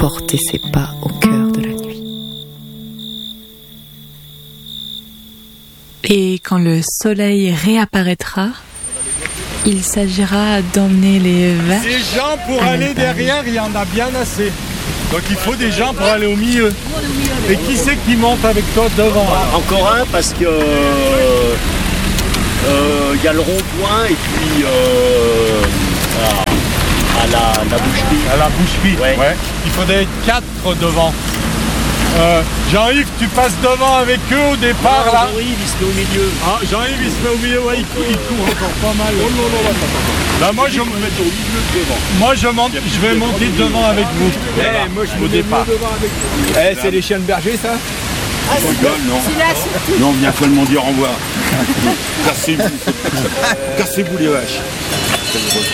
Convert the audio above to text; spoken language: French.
porter ses pas au cœur de la nuit. Et quand le soleil réapparaîtra, il s'agira d'emmener les vaches. Des gens pour aller derrière, il y en a bien assez. Donc il faut des gens pour aller au milieu. Et qui c'est qui monte avec toi devant là? Encore un parce que y a le rond-point et puis à la boucherie. À la boucherie, ouais. Il faudrait être 4 devant. Jean-Yves, tu passes devant avec eux au départ là. Jean-Yves, il se met au milieu. Ah, Jean-Yves, il se met au milieu, ouais, il court encore pas mal. Là, moi, je vais monter devant avec vous. Moi, je au départ. C'est les chiens de berger, ça? Ah, Non, viens seulement dire au revoir. Cassez-vous les vaches.